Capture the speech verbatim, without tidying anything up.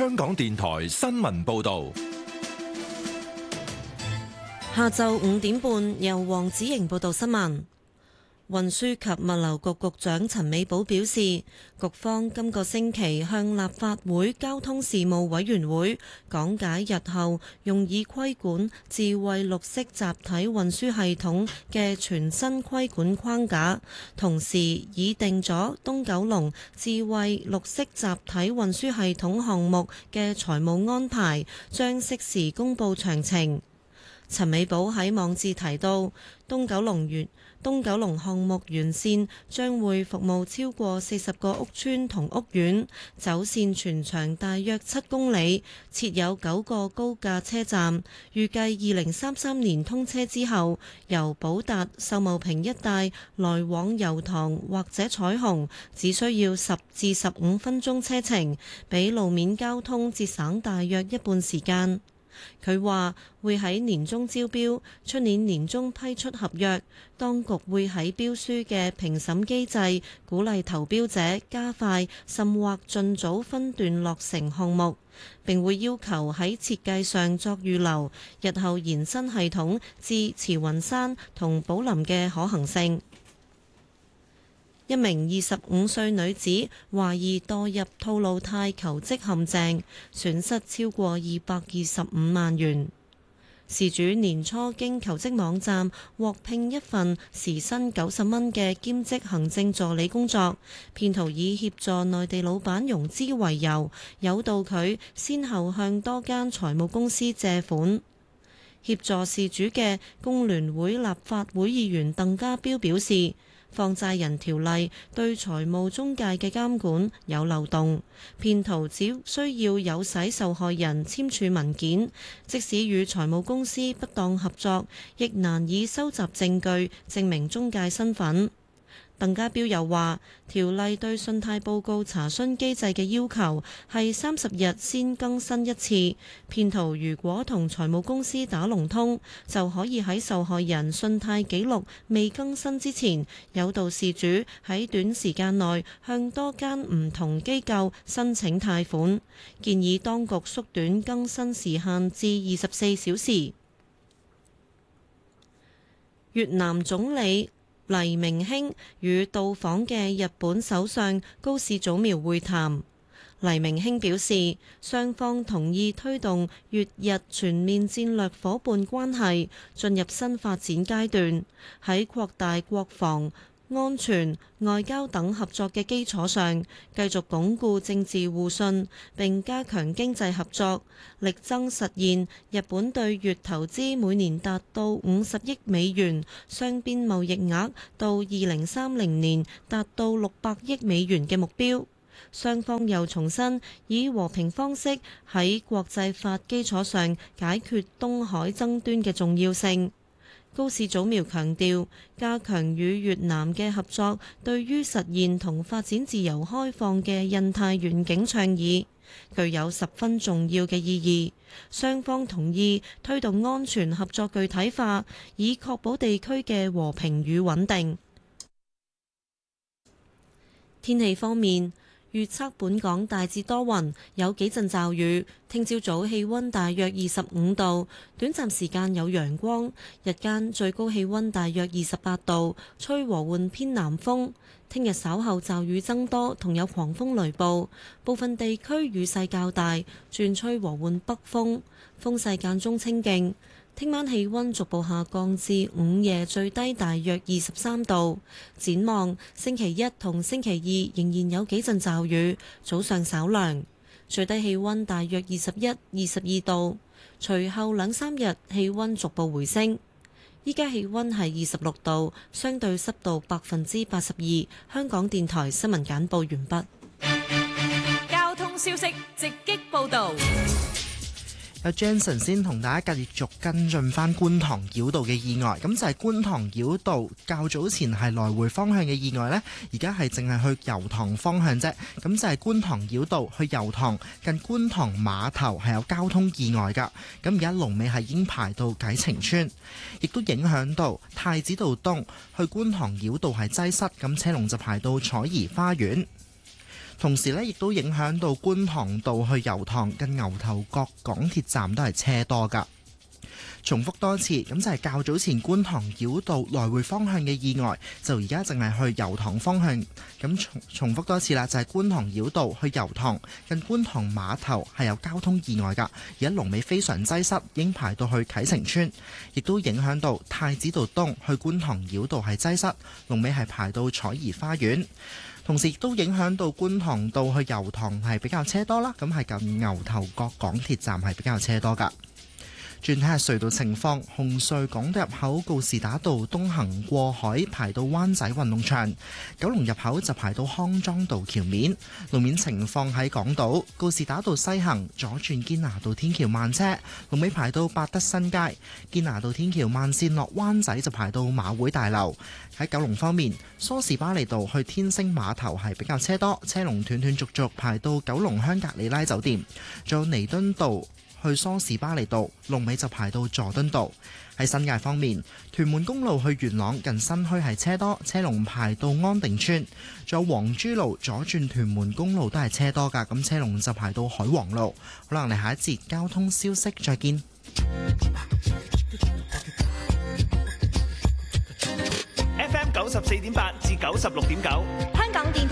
香港電台新聞報道。 下晝五點半，由黃子瑩報道新聞。運輸及物流局局長陳美寶表示，局方今個星期向立法會交通事務委員會講解日後用以規管智慧綠色集體運輸系統嘅全新規管框架，同時擬定咗東九龍智慧綠色集體運輸系統項目嘅財務安排，將適時公佈詳情。陳美寶喺網誌提到，東九龍沿東九龍項目沿線將會服務超過四十個屋邨同屋苑，走線全長大約七公里，設有九個高架車站。預計二零三三年通車之後，由寶達、秀茂坪一帶來往油塘或者彩虹，只需要十至十五分鐘車程，比路面交通節省大約一半時間。佢話會喺年中招標，出年年中批出合約。當局會喺標書嘅評審機制，鼓勵投標者加快甚或盡早分段落成項目，並會要求喺設計上作預留，日後延伸系統至慈雲山同寶林嘅可行性。一名二十五歲女子懷疑墮入套路貸求職陷阱，損失超過二百二十五萬元。事主年初經求職網站獲聘一份時薪九十蚊嘅兼職行政助理工作，騙徒以協助內地老闆融資為由，誘導佢先後向多間財務公司借款。協助事主嘅工聯會立法會議員鄧家彪表示，放債人條例對財務中介嘅監管有漏洞，騙徒只需要有使受害人簽署文件，即使與財務公司不當合作，亦難以收集證據證明中介身份。鄧家彪又話，條例對信貸報告查詢機制嘅要求係三十日先更新一次，騙徒如果同財務公司打龍通，就可以喺受害人信貸記錄未更新之前，誘導事主喺短時間內向多間唔同機構申請貸款。建議當局縮短更新時限至二十四小時。越南總理黎明興與到訪嘅日本首相高市早苗會談。黎明興表示，雙方同意推動越日全面戰略夥伴關係進入新發展階段，喺擴大國防、安全、外交等合作嘅基礎上，繼續鞏固政治互信，並加強經濟合作，力爭實現日本對越投資每年達到五十億美元，雙邊貿易額到二零三零年達到六百億美元嘅目標。雙方又重申以和平方式喺國際法基礎上解決東海爭端嘅重要性。高市早苗強調，加強與越南嘅合作，對於實現同發展自由開放嘅印太願景倡議具有十分重要嘅意義。雙方同意推動安全合作具體化，以確保地區嘅和平與穩定。天氣方面，預測本港大致多雲，有幾陣驟雨。聽朝早氣溫大約二十五度，短暫時間有陽光，日間最高氣溫大約二十八度，吹和緩偏南風。聽日稍後驟雨增多，同有狂風雷暴，部分地區雨勢較大，轉吹和緩北風，風勢間中清勁。聽晚氣溫逐步下降至午夜最低大約二十三度。展望星期一同星期二仍然有幾陣驟雨，早上稍涼，最低氣溫大約二十一、二十二度。隨後兩三日氣溫逐步回升。依家氣溫係二十六度，相對濕度百分之八十二。香港電台新聞簡報完畢。 交通消息直擊報導。 有 Jensen 先同大家繼續跟進翻觀塘繞道嘅意外，咁就係觀塘繞道較早前係來回方向嘅意外呢，而家係淨係去油塘方向啫，咁就係觀塘繞道去油塘近觀塘碼頭係有交通意外㗎，咁而家龍尾係已經排到啟晴邨，亦都影響到太子道東去觀塘繞道係擠塞，咁車龍就排到彩怡花園。 同時呢，亦都影響到觀塘道去油塘近牛頭角港鐵站都係車多㗎。重複多次，咁就係較早前觀塘繞道來回方向嘅意外，就而家淨係去油塘方向。咁重重複多次啦，就係觀塘繞道去油塘近觀塘碼頭係有交通意外㗎，而家龍尾非常擠塞，已經排到去啟晴邨，亦都影響到太子道東去觀塘繞道係擠塞，龍尾係排到彩怡花園。同時亦都影響到觀塘道去油塘係比較車多啦，咁係近牛頭角港鐵站係比較車多㗎。轉睇下隧道情況，紅隧港島入口告士打道東行過海排到灣仔運動場，九龍入口就排到康莊道橋面。路面情況喺港島告士打道西行左轉堅拿道天橋慢車，龍尾排到百德新街。堅拿道天橋慢線落灣仔就排到馬會大樓。喺九龍方面，梳士巴利道去天星碼頭係比較車多，車龍斷斷續續排到九龍香格里拉酒店。仲有彌敦道去梳士巴利道，龍尾就排到佐敦道。喺新界方面，屯門公路去元朗近新墟係車多，車龍排到安定村。仲有黃珠路左轉屯門公路都係車多㗎，咁車龍就排到海皇路。好啦，我哋下一節交通消息再見。 F M 九十四點八至九十六點九， 香港電台